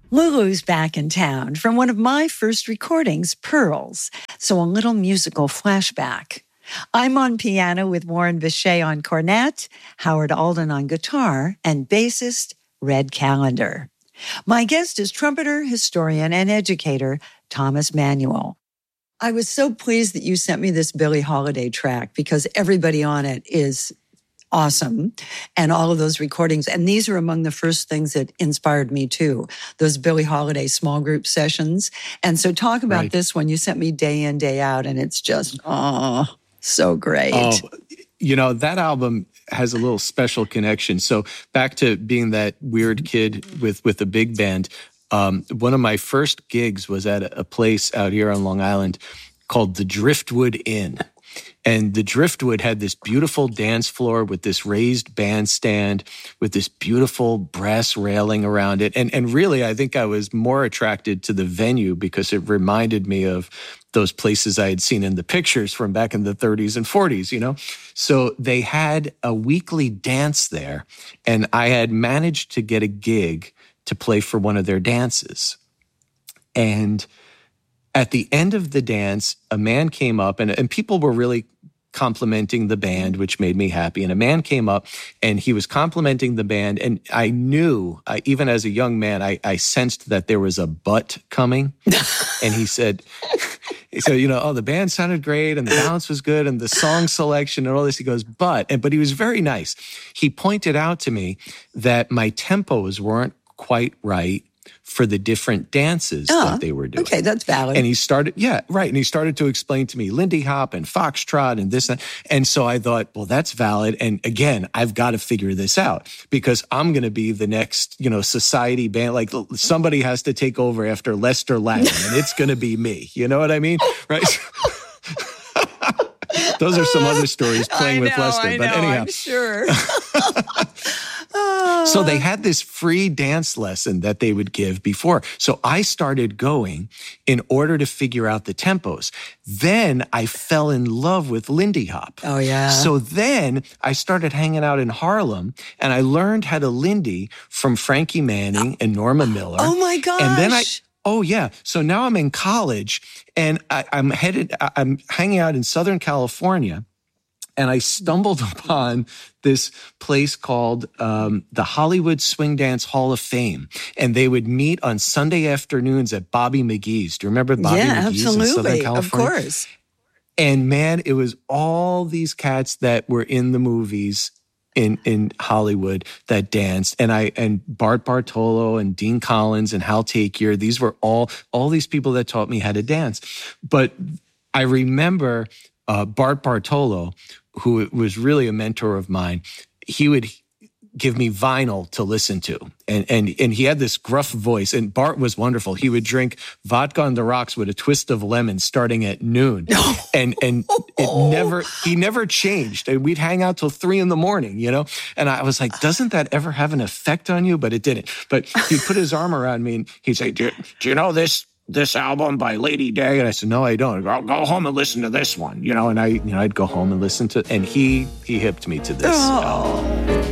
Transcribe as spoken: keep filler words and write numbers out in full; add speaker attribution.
Speaker 1: Lulu's back in town from one of my first recordings, Pearls, so a little musical flashback. I'm on piano with Warren Bechet on cornet, Howard Alden on guitar, and bassist Red Callender. My guest is trumpeter, historian, and educator Thomas Manuel. I was so pleased that you sent me this Billie Holiday track because everybody on it is awesome. And all of those recordings. And these are among the first things that inspired me too. Those Billie Holiday small group sessions. And so talk about
Speaker 2: right.
Speaker 1: this one. You sent me day in, day out, and it's just, oh, so great.
Speaker 2: Oh, you know, that album has a little special connection. So back to being that weird kid with, with a big band. Um, one of my first gigs was at a place out here on Long Island called the Driftwood Inn. And the Driftwood had this beautiful dance floor with this raised bandstand with this beautiful brass railing around it. And, and really, I think I was more attracted to the venue because it reminded me of those places I had seen in the pictures from back in the thirties and forties, you know? So they had a weekly dance there, and I had managed to get a gig to play for one of their dances. And at the end of the dance, a man came up, and, and people were really complimenting the band, which made me happy. And a man came up, and he was complimenting the band, and I knew, I, even as a young man, I, I sensed that there was a but coming. And he said, he said, you know, oh, the band sounded great, and the balance was good, and the song selection and all this. He goes, but, and, but he was very nice. He pointed out to me that my tempos weren't quite right for the different dances oh, that they were doing.
Speaker 1: Okay, that's valid.
Speaker 2: And he started, yeah, right. And he started to explain to me Lindy Hop and Foxtrot and this and that. And so I thought, well, that's valid. And again, I've got to figure this out because I'm going to be the next, you know, society band. Like somebody has to take over after Lester Latin, and it's going to be me. You know what I mean? Right? Those are some other stories playing
Speaker 1: I know,
Speaker 2: with Lester.
Speaker 1: I
Speaker 2: but
Speaker 1: know,
Speaker 2: anyhow.
Speaker 1: I'm sure.
Speaker 2: So they had this free dance lesson that they would give before. So I started going in order to figure out the tempos. Then I fell in love with Lindy Hop.
Speaker 1: Oh, yeah.
Speaker 2: So then I started hanging out in Harlem, and I learned how to Lindy from Frankie Manning and Norma Miller.
Speaker 1: Oh, my gosh.
Speaker 2: And then I... Oh, yeah. So now I'm in college, and I, I'm headed, I'm hanging out in Southern California, and I stumbled upon this place called um, the Hollywood Swing Dance Hall of Fame. And they would meet on Sunday afternoons at Bobby McGee's. Do you remember Bobby
Speaker 1: yeah,
Speaker 2: McGee's in Southern California?
Speaker 1: Yeah, absolutely. Of course.
Speaker 2: And man, it was all these cats that were in the movies in, in Hollywood that danced. And I, and Bart Bartolo and Dean Collins and Hal Takier, these were all, all these people that taught me how to dance. But I remember uh, Bart Bartolo, who was really a mentor of mine. He would give me vinyl to listen to. And, and, and he had this gruff voice, and Bart was wonderful. He would drink vodka on the rocks with a twist of lemon starting at noon. And, and it never, he never changed. And we'd hang out till three in the morning, you know? And I was like, doesn't that ever have an effect on you? But it didn't. But he'd put his arm around me and he'd say, do you, do you know this? this album by Lady Day? And I said, no, I don't. I'll go home and listen to this one, you know, and I, you know, I'd go home and listen to, and he, he hipped me to this
Speaker 1: oh.
Speaker 2: album.